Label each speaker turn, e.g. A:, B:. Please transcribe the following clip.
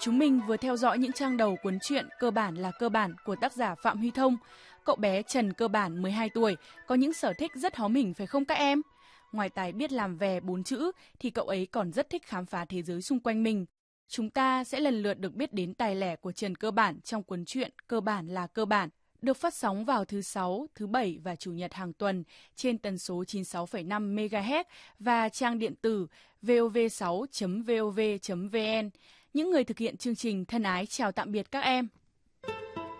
A: Chúng mình vừa theo dõi những trang đầu cuốn truyện Cơ bản là cơ bản của tác giả Phạm Huy Thông. Cậu bé Trần Cơ bản 12 tuổi, có những sở thích rất hóm hỉnh phải không các em? Ngoài tài biết làm vè 4 chữ thì cậu ấy còn rất thích khám phá thế giới xung quanh mình. Chúng ta sẽ lần lượt được biết đến tài lẻ của Trần Cơ bản trong cuốn truyện Cơ bản là cơ bản, được phát sóng vào thứ 6, thứ 7 và Chủ nhật hàng tuần trên tần số 96,5 MHz và trang điện tử vov6.vov.vn. Những người thực hiện chương trình thân ái chào tạm biệt các em.